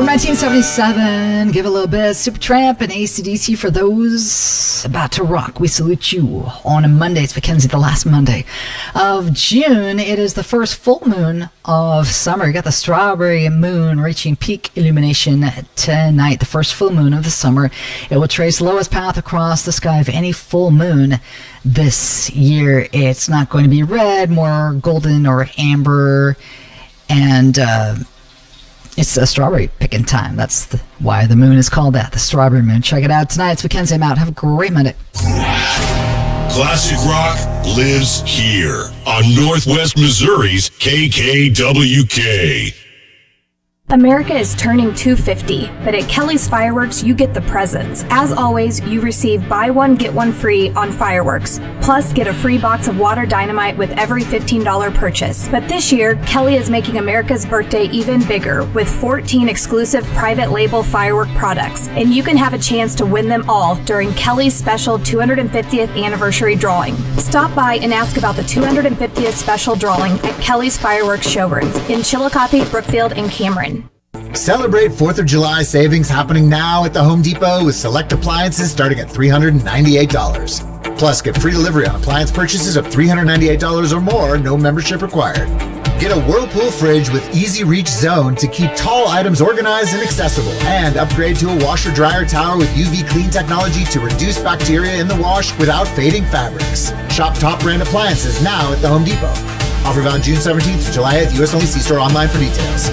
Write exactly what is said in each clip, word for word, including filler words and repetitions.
From nineteen seventy-seven, give a little bit. Supertramp and A C D C for those about to rock. We salute you on a Monday. It's Mackenzie, the last Monday of June. It is the first full moon of summer. You got the strawberry moon reaching peak illumination tonight, the first full moon of the summer. It will trace the lowest path across the sky of any full moon this year. It's not going to be red, more golden or amber, and uh, it's a strawberry picking time. That's the, why the moon is called that, the strawberry moon. Check it out tonight. It's Mackenzie. I'm out. Have a great Monday. Classic rock lives here on Northwest Missouri's K K W K. America is turning two hundred fifty, but at Kelly's Fireworks, you get the presents. As always, you receive buy one, get one free on fireworks. Plus, get a free box of water dynamite with every fifteen dollars purchase. But this year, Kelly is making America's birthday even bigger with fourteen exclusive private label firework products. And you can have a chance to win them all during Kelly's special two hundred fiftieth anniversary drawing. Stop by and ask about the two hundred fiftieth special drawing at Kelly's Fireworks showrooms in Chillicothe, Brookfield, and Cameron. Celebrate fourth of July savings happening now at the Home Depot with select appliances starting at three hundred ninety-eight dollars. Plus, get free delivery on appliance purchases of three hundred ninety-eight dollars or more, no membership required. Get a Whirlpool fridge with easy reach zone to keep tall items organized and accessible. And upgrade to a washer-dryer tower with U V clean technology to reduce bacteria in the wash without fading fabrics. Shop top brand appliances now at the Home Depot. Offer valid June seventeenth to July eighth. U S only. See store online for details.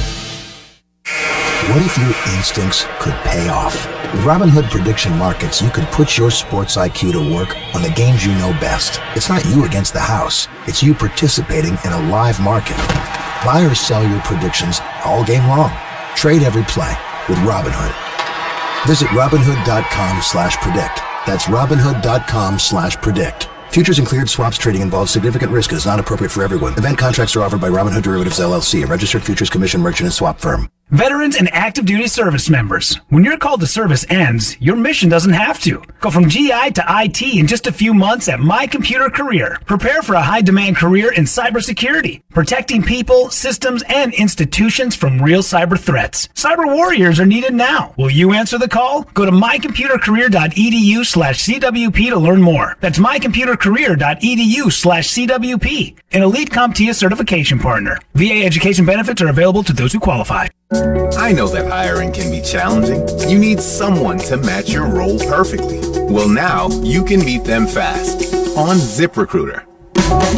What if your instincts could pay off? With Robinhood Prediction Markets, you could put your sports I Q to work on the games you know best. It's not you against the house. It's you participating in a live market. Buy or sell your predictions all game long. Trade every play with Robinhood. Visit Robinhood.com slash predict. That's Robinhood.com slash predict. Futures and cleared swaps trading involves significant risk and is not appropriate for everyone. Event contracts are offered by Robinhood Derivatives L L C, a registered futures commission merchant and swap firm. Veterans and active duty service members, when your call to service ends, your mission doesn't have to. Go from G I to I T in just a few months at My Computer Career. Prepare for a high-demand career in cybersecurity, protecting people, systems, and institutions from real cyber threats. Cyber warriors are needed now. Will you answer the call? Go to mycomputercareer.edu slash CWP to learn more. That's mycomputercareer.edu slash CWP. An elite CompTIA certification partner. V A education benefits are available to those who qualify. I know that hiring can be challenging. You need someone to match your role perfectly. Well, now you can meet them fast on ZipRecruiter.